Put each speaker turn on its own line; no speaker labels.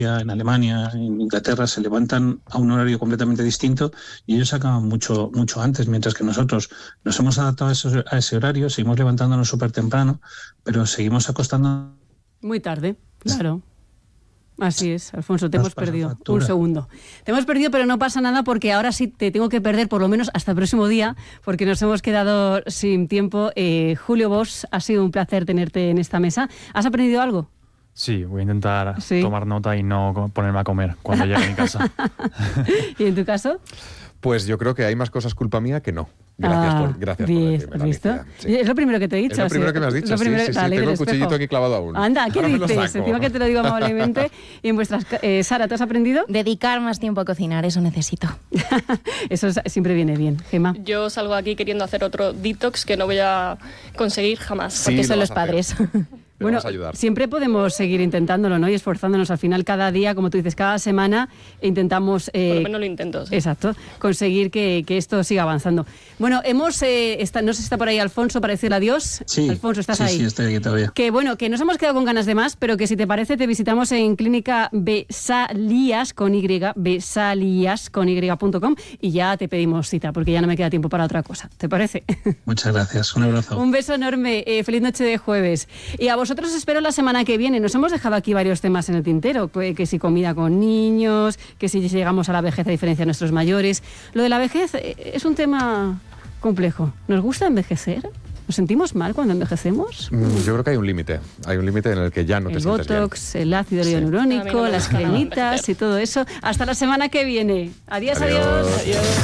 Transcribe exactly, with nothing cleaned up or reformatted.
en Alemania, en Inglaterra, se levantan a un horario completamente distinto y ellos acaban mucho, mucho antes, mientras que nosotros nos hemos adaptado a, esos, a ese horario, seguimos levantándonos súper temprano, pero seguimos acostándonos
muy tarde, claro. Así es, Alfonso, te hemos perdido.
Factura.
Un segundo. Te hemos perdido, pero no pasa nada porque ahora sí te tengo que perder por lo menos hasta el próximo día, porque nos hemos quedado sin tiempo. Eh, Julio Bosch, ha sido un placer tenerte en esta mesa. ¿Has aprendido algo?
Sí, voy a intentar
¿Sí?
tomar nota y no ponerme a comer cuando llegue a mi casa.
¿Y en tu caso?
Pues yo creo que hay más cosas culpa mía que no. Gracias
ah,
por, gracias
bien,
por decirme,
¿has visto?
Alicia. Sí.
Es lo primero que te he dicho.
Es lo primero
sí.
que me has dicho,
Lo
sí,
primero,
sí, sí.
la ley
Tengo
del
el cuchillito
espejo.
aquí clavado aún.
Anda, ¿qué
Ahora me lo
dices?
saco.
Encima que te lo digo amablemente. Y en vuestras... Eh, Sara, ¿tú has aprendido?
Dedicar más tiempo a cocinar, eso necesito.
Eso siempre viene bien. Gemma.
Yo salgo aquí queriendo hacer otro detox que no voy a conseguir jamás.
Sí,
porque
lo
son
vas
los
a hacer.
padres.
Te
Bueno,
vamos a ayudar.
siempre podemos seguir intentándolo, ¿no? Y esforzándonos. Al final, cada día, como tú dices, cada semana intentamos... Eh,
Por lo menos lo intento. Sí.
Exacto, conseguir que, que esto siga avanzando. Bueno, hemos... Eh, está, no sé si está por ahí Alfonso para decirle adiós.
Sí,
Alfonso, ¿estás
sí,
ahí?
sí, estoy aquí todavía.
Que bueno, que nos hemos quedado con ganas de más, pero que si te parece te visitamos en Clínica Besalías con Y, besalías con y punto com y ya te pedimos cita, porque ya no me queda tiempo para otra cosa. ¿Te parece?
Muchas gracias, un abrazo.
Un beso enorme, eh, feliz noche de jueves. Y a vosotros espero la semana que viene. Nos hemos dejado aquí varios temas en el tintero, que, que si comida con niños, que si llegamos a la vejez a diferencia de nuestros mayores. Lo de la vejez eh, es un tema complejo. ¿Nos gusta envejecer? ¿Nos sentimos mal cuando envejecemos?
Mm, Yo creo que hay un límite. Hay un límite en el que ya no te
El
sientes bien.
botox, el ácido
Sí.
hialurónico,
A mí no me
las
gusta nada
cremitas
envejecer.
y todo eso. Hasta la semana que viene. Adiós,
Adiós.
adiós.
Adiós.